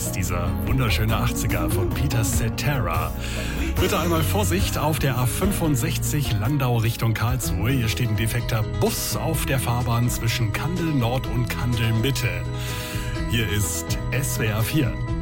ist dieser wunderschöne 80er von Peter Cetera. Bitte einmal Vorsicht auf der A65 Landau Richtung Karlsruhe. Hier steht ein defekter Bus auf der Fahrbahn zwischen Kandel Nord und Kandel Mitte. Hier ist SWR 4.